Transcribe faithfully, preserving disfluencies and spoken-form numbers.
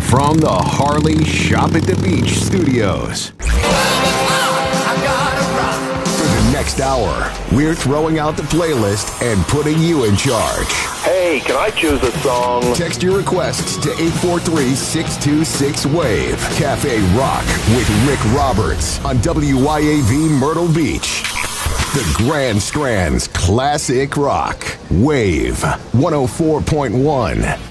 From the Harley Shop at the Beach studios. For the next hour, we're throwing out the playlist and putting you in charge. Hey, can I choose a song? Text your requests to eight four three, six two six, WAVE. Cafe Rock with Rick Roberts on W Y A V Myrtle Beach. The Grand Strand's classic rock. WAVE one oh four point one.